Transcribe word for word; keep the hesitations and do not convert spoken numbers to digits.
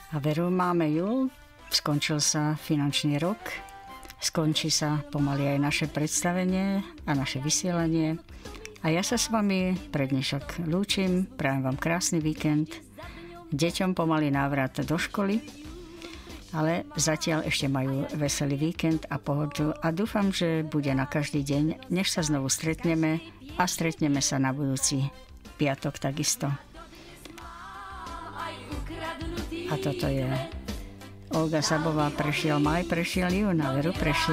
A veru, máme júl, skončil sa finančný rok, skončí sa pomaly aj naše predstavenie a naše vysielanie. A ja sa s vami pre dnešok lúčim, prajem vám krásny víkend, deťom pomaly návrat do školy, ale zatiaľ ešte majú veselý víkend a pohodu a dúfam, že bude na každý deň, než sa znovu stretneme a stretneme sa na budúci piatok takisto. A toto je Olga Sabová, prešiel maj, prešiel jún, a veru prešiel.